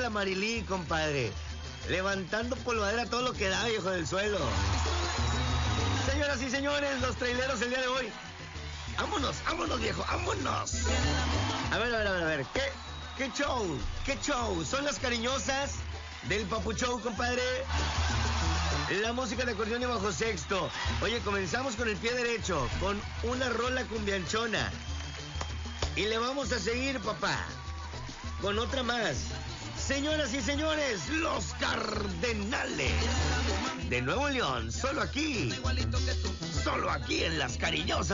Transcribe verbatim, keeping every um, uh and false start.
La Marilí, compadre. Levantando polvadera todo lo que da, viejo, del suelo. Señoras y señores, los traileros el día de hoy. Vámonos, vámonos, viejo, vámonos. A ver, a ver, a ver, a ver. ¿Qué, qué show? ¿Qué show? Son las cariñosas del Papu Show, compadre. La música de acordeón y bajo sexto. Oye, comenzamos con el pie derecho, con una rola cumbianchona. Y le vamos a seguir, papá, con otra más. Señoras y señores, los Cardenales de Nuevo León, solo aquí, solo aquí en Las Cariñosas.